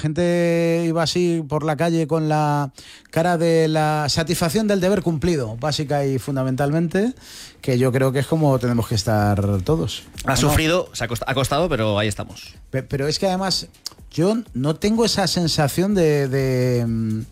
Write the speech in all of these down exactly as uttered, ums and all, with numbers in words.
gente iba así por la calle con la cara de la satisfacción del deber cumplido, básica y fundamentalmente, que yo creo que es como tenemos que estar todos. Ha sufrido, se ha costado, ha costado, pero ahí estamos. Pero es que además yo no tengo esa sensación de, de,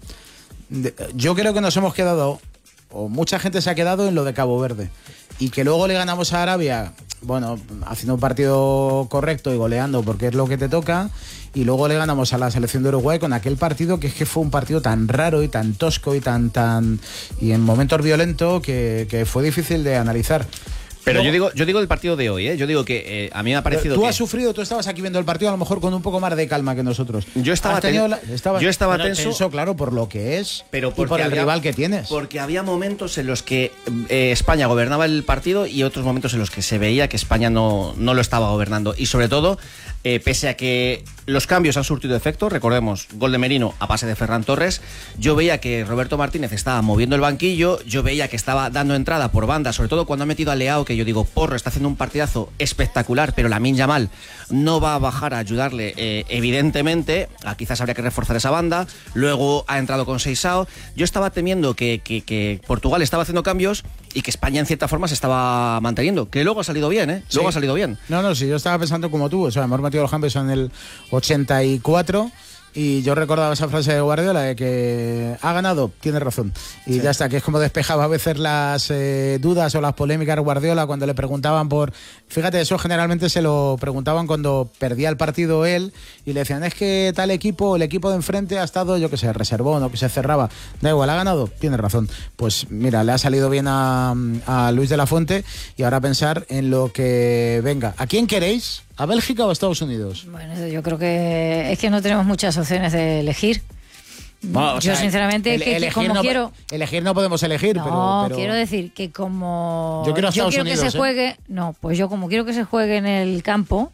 de... Yo creo que nos hemos quedado, o mucha gente se ha quedado en lo de Cabo Verde, y que luego le ganamos a Arabia, bueno, haciendo un partido correcto y goleando porque es lo que te toca, y luego le ganamos a la selección de Uruguay con aquel partido que es que fue un partido tan raro y tan tosco y tan tan y en momentos violentos que, que fue difícil de analizar. Pero Luego, yo digo yo digo del partido de hoy, ¿eh? Yo digo que eh, a mí me ha parecido tú que... has sufrido, tú estabas aquí viendo el partido a lo mejor con un poco más de calma que nosotros. Yo estaba, ten... la... estabas... yo estaba bueno, tenso, tenso, claro, por lo que es, pero y por el había... rival que tienes. Porque había momentos en los que eh, España gobernaba el partido y otros momentos en los que se veía que España no, no lo estaba gobernando. Y sobre todo, eh, pese a que los cambios han surtido efecto, recordemos, gol de Merino a pase de Ferran Torres, yo veía que Roberto Martínez estaba moviendo el banquillo, yo veía que estaba dando entrada por banda, sobre todo cuando ha metido a Leao, que yo digo, porro, está haciendo un partidazo espectacular, pero Lamine Yamal no va a bajar a ayudarle, eh, evidentemente, a quizás habría que reforzar esa banda. Luego ha entrado con Seixao. Yo estaba temiendo que, que, que Portugal estaba haciendo cambios y que España en cierta forma se estaba manteniendo, que luego ha salido bien, ¿eh? Luego sí. ha salido bien. No, no, sí, yo estaba pensando como tú, o sea, hemos metido los cambios en el ochenta y cuatro y yo recordaba esa frase de Guardiola de que ha ganado, tiene razón, y sí. Ya está, que es como despejaba a veces las eh, dudas o las polémicas Guardiola cuando le preguntaban por, fíjate, eso generalmente se lo preguntaban cuando perdía el partido él y le decían, es que tal equipo, el equipo de enfrente ha estado, yo que sé, reservón o que se cerraba, da igual, ha ganado, tiene razón. Pues mira, le ha salido bien a, a Luis de la Fuente y ahora pensar en lo que venga. ¿A quién queréis? ¿A Bélgica o a Estados Unidos? Bueno, yo creo que es que no tenemos muchas opciones de elegir. Bueno, yo sea, sinceramente el, que, que como no, quiero elegir no podemos elegir, no, pero, pero quiero decir que como yo quiero, a yo quiero Unidos, que se ¿eh? juegue, no, pues yo como quiero que se juegue en el campo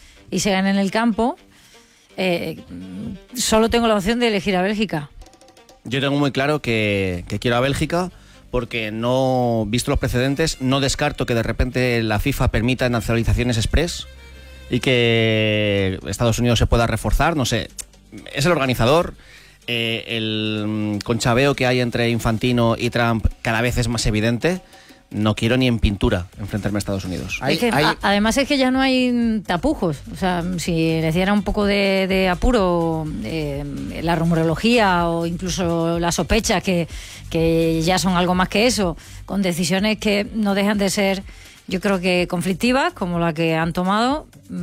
y se gane en el campo, eh, solo tengo la opción de elegir a Bélgica. Yo tengo muy claro que, que quiero a Bélgica. Porque no, visto los precedentes, no descarto que de repente la FIFA permita nacionalizaciones express y que Estados Unidos se pueda reforzar, no sé. Es el organizador, eh, el conchabeo que hay entre Infantino y Trump cada vez es más evidente. No quiero ni en pintura enfrentarme a Estados Unidos. Es que, a, además es que ya no hay tapujos. O sea, si les diera un poco de, de apuro eh, la rumorología o incluso la sospecha que, que ya son algo más que eso, con decisiones que no dejan de ser, yo creo que conflictivas, como la que han tomado,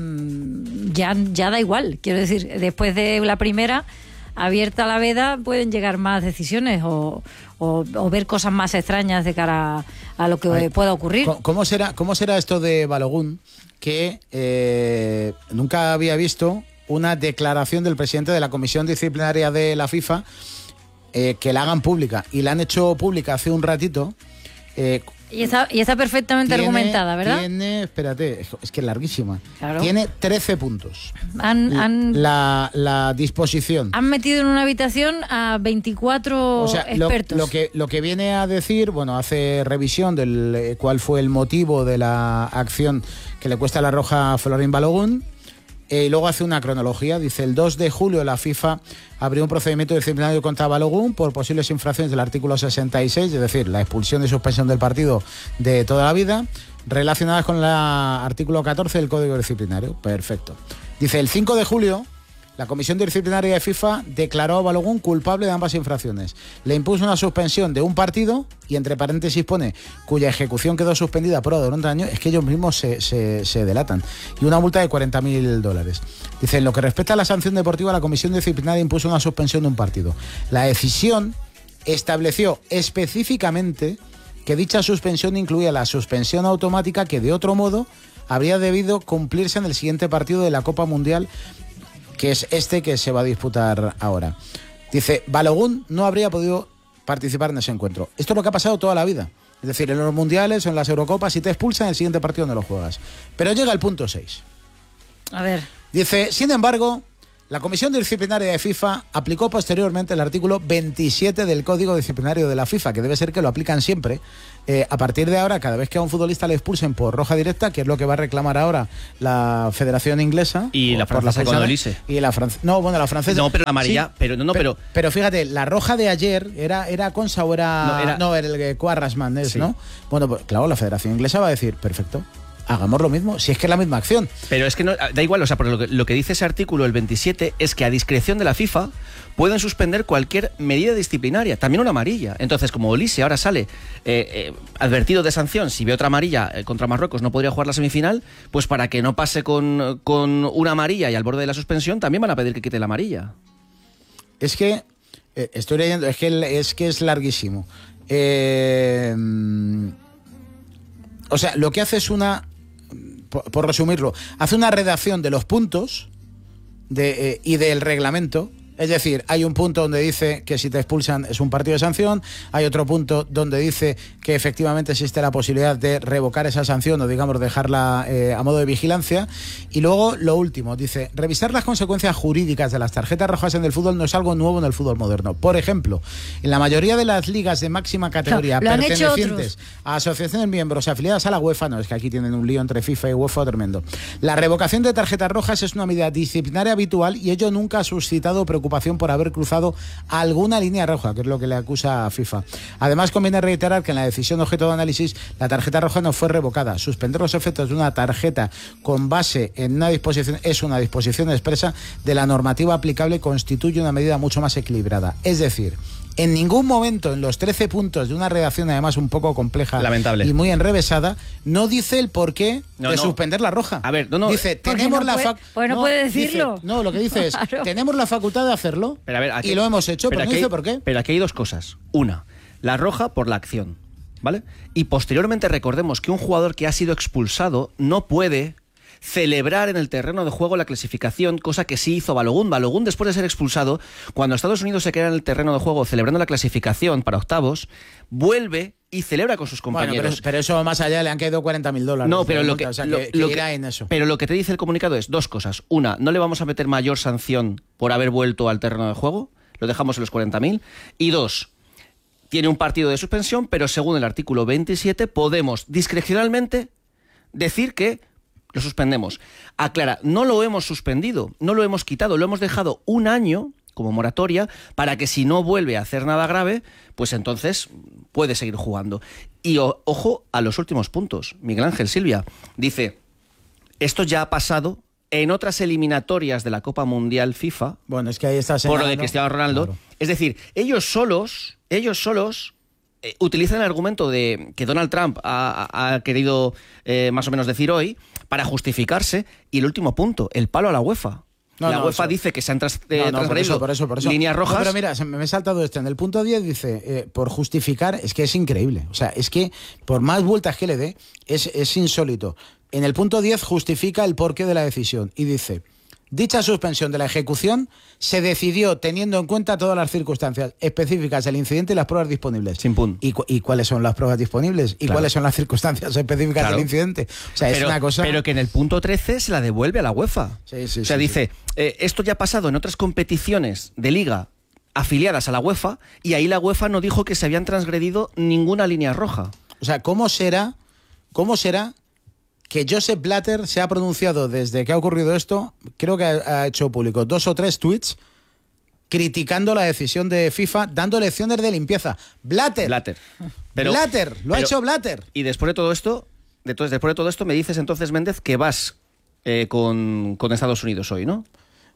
mmm, ya, ya da igual. Quiero decir, después de la primera, abierta la veda, pueden llegar más decisiones o, o, o ver cosas más extrañas de cara a, a lo que Ay, pueda ocurrir. ¿Cómo será, cómo será esto de Balogun? Que eh, nunca había visto una declaración del presidente de la Comisión Disciplinaria de la FIFA eh, que la hagan pública. Y la han hecho pública hace un ratito. Eh, Y está, y está perfectamente tiene, argumentada, ¿verdad? Tiene, espérate, es que es larguísima. Claro. Tiene trece puntos. Han, han, la, la disposición. Han metido en una habitación a veinticuatro o sea, expertos. Lo, lo, que, lo que viene a decir, bueno, hace revisión del eh, cuál fue el motivo de la acción que le cuesta la roja a Florin Balogun. Eh, y luego hace una cronología, dice el dos de julio la FIFA abrió un procedimiento disciplinario contra Balogun por posibles infracciones del artículo sesenta y seis, es decir, la expulsión y suspensión del partido de toda la vida, relacionadas con el artículo catorce del Código Disciplinario. Perfecto. Dice el cinco de julio la Comisión Disciplinaria de FIFA declaró a Balogun culpable de ambas infracciones. Le impuso una suspensión de un partido y entre paréntesis pone cuya ejecución quedó suspendida por durante un año. Es que ellos mismos se, se, se delatan. Y una multa de cuarenta mil dólares. Dice, en lo que respecta a la sanción deportiva, la Comisión Disciplinaria impuso una suspensión de un partido. La decisión estableció específicamente que dicha suspensión incluía la suspensión automática que de otro modo habría debido cumplirse en el siguiente partido de la Copa Mundial, que es este que se va a disputar ahora. Dice, Balogun no habría podido participar en ese encuentro. Esto es lo que ha pasado toda la vida. Es decir, en los mundiales o en las Eurocopas, si te expulsan, el siguiente partido no lo juegas. Pero llega el punto seis. A ver. Dice, sin embargo, La Comisión Disciplinaria de FIFA aplicó posteriormente el artículo veintisiete del Código Disciplinario de la FIFA, que debe ser que lo aplican siempre. Eh, a partir de ahora, cada vez que a un futbolista le expulsen por roja directa, que es lo que va a reclamar ahora la Federación Inglesa. Y la francesa con Olise. Y la francesa. No, bueno, la francesa. No, pero la amarilla. Sí, pero, no, no, pero, pero, pero fíjate, la roja de ayer, ¿era, era Consa o era. No, era, no, era el Quaresman, sí. ¿no? Bueno, pues claro, la Federación Inglesa va a decir, perfecto. Hagamos lo mismo, si es que es la misma acción. Pero es que no, da igual, o sea, por lo que, lo que dice ese artículo, el veintisiete, es que a discreción de la FIFA pueden suspender cualquier medida disciplinaria, también una amarilla. Entonces, como Olise ahora sale eh, eh, advertido de sanción, si ve otra amarilla eh, contra Marruecos no podría jugar la semifinal, pues para que no pase con, con una amarilla y al borde de la suspensión, también van a pedir que quite la amarilla. Es que, eh, estoy leyendo, es que es, que es larguísimo. Eh, o sea, lo que hace es una... Por, por resumirlo, hace una redacción de los puntos de, eh, y del reglamento. Es decir, hay un punto donde dice que si te expulsan es un partido de sanción, hay otro punto donde dice que efectivamente existe la posibilidad de revocar esa sanción o, digamos, dejarla eh, a modo de vigilancia. Y luego, lo último, dice, revisar las consecuencias jurídicas de las tarjetas rojas en el fútbol no es algo nuevo en el fútbol moderno. Por ejemplo, en la mayoría de las ligas de máxima categoría no, pertenecientes a asociaciones miembros afiliadas a la UEFA, no, es que aquí tienen un lío entre FIFA y UEFA tremendo, la revocación de tarjetas rojas es una medida disciplinaria habitual y ello nunca ha suscitado preocupación por haber cruzado alguna línea roja, que es lo que le acusa a FIFA. Además, conviene reiterar que en la decisión objeto de análisis la tarjeta roja no fue revocada. Suspender los efectos de una tarjeta con base en una disposición es una disposición expresa de la normativa aplicable y constituye una medida mucho más equilibrada. Es decir, en ningún momento en los trece puntos de una redacción, además un poco compleja, lamentable, y muy enrevesada, no dice el porqué no, de no. suspender la roja. A ver, no, no. Dice, tenemos no la facultad. Pues no, no puede decirlo. Dice, no, lo que dice es, claro, tenemos la facultad de hacerlo. Pero a ver, aquí, y lo hemos hecho, pero, pero no dice por qué. Pero aquí hay dos cosas. Una, la roja por la acción, ¿vale? Y posteriormente recordemos que un jugador que ha sido expulsado no puede celebrar en el terreno de juego la clasificación, cosa que sí hizo Balogun. Balogun, después de ser expulsado, cuando Estados Unidos se queda en el terreno de juego celebrando la clasificación para octavos, vuelve y celebra con sus compañeros. Bueno, pero, pero eso más allá le han quedado cuarenta mil dólares. No, pero lo que, o sea, lo, que, que lo irá que, en eso. Pero lo que te dice el comunicado es dos cosas. Una, no le vamos a meter mayor sanción por haber vuelto al terreno de juego, lo dejamos en los cuarenta mil. Y dos, tiene un partido de suspensión, pero según el artículo veintisiete podemos discrecionalmente decir que lo suspendemos. Aclara, no lo hemos suspendido, no lo hemos quitado, lo hemos dejado un año como moratoria para que si no vuelve a hacer nada grave, pues entonces puede seguir jugando. Y o, ojo a los últimos puntos. Miguel Ángel Silvia dice, esto ya ha pasado en otras eliminatorias de la Copa Mundial FIFA. Bueno, es que ahí está por lo de Cristiano Ronaldo. Claro. Es decir, ellos solos, ellos solos eh, utilizan el argumento de que Donald Trump ha, ha querido eh, más o menos decir hoy para justificarse. Y el último punto, el palo a la UEFA. No, la no, UEFA eso. dice que se han tras, eh, no, no, transgredido por eso, por eso, por eso. líneas rojas. No, pero mira, me he saltado esto. En el punto diez dice, eh, por justificar, es que es increíble. O sea, es que por más vueltas que le dé, es, es insólito. En el punto diez justifica el porqué de la decisión y dice, dicha suspensión de la ejecución se decidió teniendo en cuenta todas las circunstancias específicas del incidente y las pruebas disponibles. Sin pun. ¿Y, cu ¿Y cuáles son las pruebas disponibles? ¿Y claro. cuáles son las circunstancias específicas claro. del incidente? O sea, pero, es una cosa... Pero que en el punto trece se la devuelve a la UEFA. Sí, sí, o sea, sí, dice, sí. Eh, esto ya ha pasado en otras competiciones de liga afiliadas a la UEFA y ahí la UEFA no dijo que se habían transgredido ninguna línea roja. O sea, ¿cómo será, cómo será que Josep Blatter se ha pronunciado desde que ha ocurrido esto? Creo que ha, ha hecho público dos o tres tweets criticando la decisión de FIFA, dando lecciones de limpieza. Blatter. Blatter. Pero, Blatter, lo pero, ha hecho Blatter. Y después de todo esto, después de todo esto, me dices entonces, Méndez, que vas eh, con, con Estados Unidos hoy, ¿no?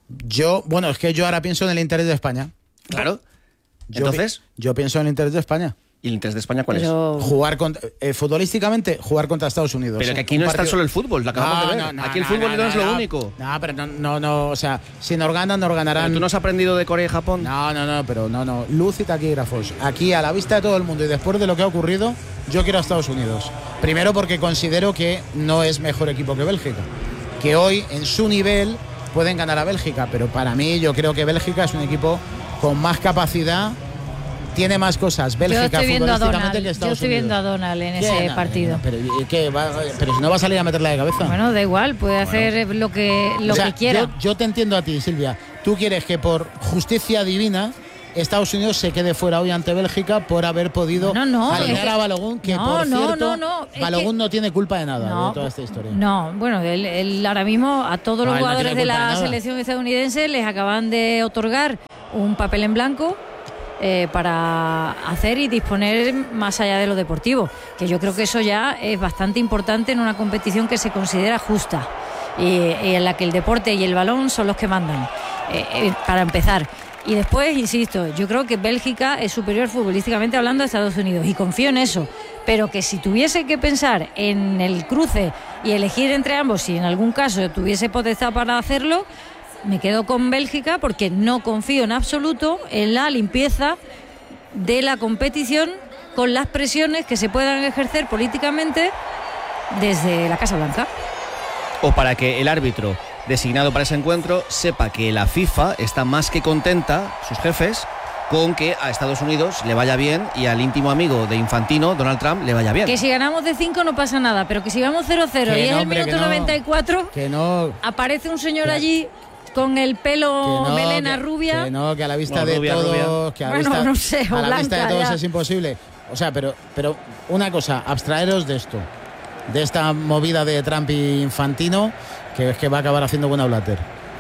Yo, bueno, es que yo ahora pienso en el interés de España. Claro. Yo, entonces, yo pienso en el interés de España. ¿Y el interés de España cuál pero... es? Jugar contra, eh, futbolísticamente, jugar contra Estados Unidos. Pero que aquí ¿eh? no partido... está solo el fútbol, lo acabamos no, de ver. No, no, aquí el no, fútbol no, no, no es lo no, único. No, pero no, no, no, o sea, si nos ganan, nos ganarán. ¿Pero tú no has aprendido de Corea y Japón? No, no, no, pero no, no. Luz y taquígrafos. Aquí, a la vista de todo el mundo y después de lo que ha ocurrido, yo quiero a Estados Unidos. Primero porque considero que no es mejor equipo que Bélgica. Que hoy, en su nivel, pueden ganar a Bélgica, pero para mí yo creo que Bélgica es un equipo con más capacidad, tiene más cosas Bélgica yo estoy viendo a Donald, que Estados yo estoy Unidos. viendo a Donald en ese no, partido. No, pero, ¿qué? Va, pero si no va a salir a meterla de cabeza. Bueno, da igual, puede hacer bueno. lo que lo o sea, que quiera. Yo, yo te entiendo a ti, Silvia, tú quieres que por justicia divina Estados Unidos se quede fuera hoy ante Bélgica por haber podido no, no, alinear que, a Balogun, que no, por no, cierto, no, no, Balogun que, no tiene culpa de nada no, de toda esta historia. No, bueno, él, él ahora mismo a todos no, los jugadores no de la de selección estadounidense les acaban de otorgar un papel en blanco eh, para hacer y disponer más allá de lo deportivo, que yo creo que eso ya es bastante importante en una competición que se considera justa y, y en la que el deporte y el balón son los que mandan, eh, eh, para empezar. Y después, insisto, yo creo que Bélgica es superior futbolísticamente hablando a Estados Unidos y confío en eso, pero que si tuviese que pensar en el cruce y elegir entre ambos, si en algún caso tuviese potestad para hacerlo, me quedo con Bélgica porque no confío en absoluto en la limpieza de la competición con las presiones que se puedan ejercer políticamente desde la Casa Blanca. O para que el árbitro designado para ese encuentro sepa que la FIFA está más que contenta, sus jefes, con que a Estados Unidos le vaya bien y al íntimo amigo de Infantino, Donald Trump, le vaya bien. Que si ganamos de cinco no pasa nada, pero que si vamos cero cero y no, es el hombre, minuto que no, noventa y cuatro, que no, aparece un señor que, allí con el pelo que no, melena que, rubia. Que no, que a la vista no, de rubia, todos, rubia. que a, bueno, vista, no sé, a la blanca, vista de todos ya. es imposible. O sea, pero, pero una cosa, abstraeros de esto, de esta movida de Trump y Infantino, que es que va a acabar haciendo buena Blatter.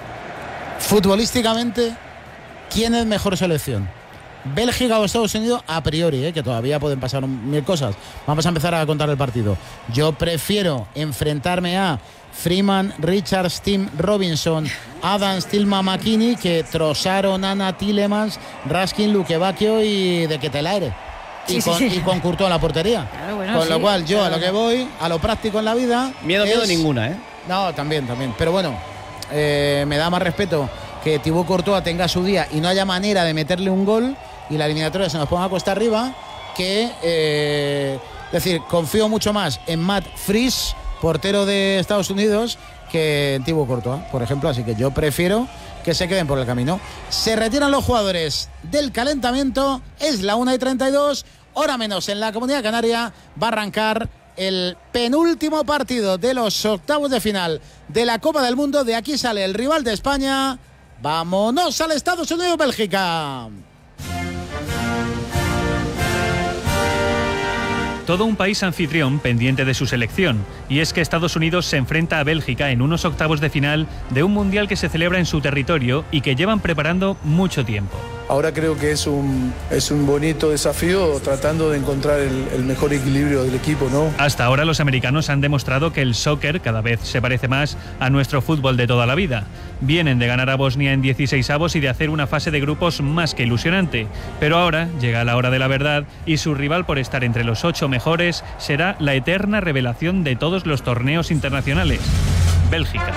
Futbolísticamente, ¿quién es mejor selección? Bélgica o Estados Unidos, a priori, ¿eh? Que todavía pueden pasar mil cosas. Vamos a empezar a contar el partido. Yo prefiero enfrentarme a Freeman, Richards, Tim Robinson, Adams, Tillman, McKinney que Trossard, Nana, Tielemans, Raskin, Luque Bacchio y de Ketelaere. Y, sí, con, sí, sí. y con Courtois en la portería. Claro, bueno, con lo sí, cual, yo claro. a lo que voy, a lo práctico en la vida. Miedo, es... miedo ninguna, ¿eh? No, también, también. Pero bueno, eh, me da más respeto que Thibaut Courtois tenga su día y no haya manera de meterle un gol y la eliminatoria se nos ponga cuesta arriba, que eh, es decir, confío mucho más en Matt Frisch, portero de Estados Unidos, que en Thibaut Courtois, por ejemplo. Así que yo prefiero que se queden por el camino. Se retiran los jugadores del calentamiento. Es la una y treinta y dos, hora menos en la Comunidad Canaria. Va a arrancar el penúltimo partido de los octavos de final de la Copa del Mundo. De aquí sale el rival de España. ¡Vámonos al Estados Unidos-Bélgica! Todo un país anfitrión pendiente de su selección, y es que Estados Unidos se enfrenta a Bélgica en unos octavos de final de un mundial que se celebra en su territorio y que llevan preparando mucho tiempo. Ahora creo que es un, es un bonito desafío tratando de encontrar el, el mejor equilibrio del equipo, ¿no? Hasta ahora los americanos han demostrado que el soccer cada vez se parece más a nuestro fútbol de toda la vida. Vienen de ganar a Bosnia en dieciseisavos y de hacer una fase de grupos más que ilusionante. Pero ahora llega la hora de la verdad y su rival por estar entre los ocho mejores será la eterna revelación de todos los torneos internacionales: Bélgica.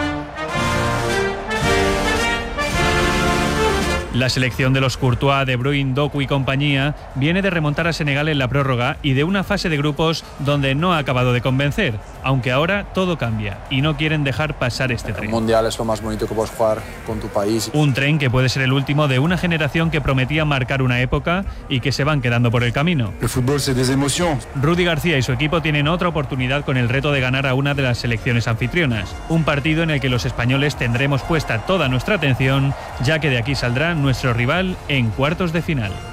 La selección de los Courtois, De Bruyne, Doku y compañía viene de remontar a Senegal en la prórroga y de una fase de grupos donde no ha acabado de convencer, aunque ahora todo cambia y no quieren dejar pasar este tren. El mundial es lo más bonito que puedes jugar con tu país. Un tren que puede ser el último de una generación que prometía marcar una época y que se van quedando por el camino. El fútbol c'est des émotions. Rudy García y su equipo tienen otra oportunidad con el reto de ganar a una de las selecciones anfitrionas, un partido en el que los españoles tendremos puesta toda nuestra atención, ya que de aquí saldrá nuestro rival en cuartos de final.